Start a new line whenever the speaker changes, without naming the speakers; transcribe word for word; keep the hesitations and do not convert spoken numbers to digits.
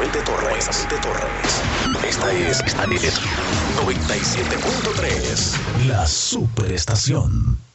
Isabel de Torres. Isabel de Torres. Esta es, esta es noventa y siete punto tres. La Superestación.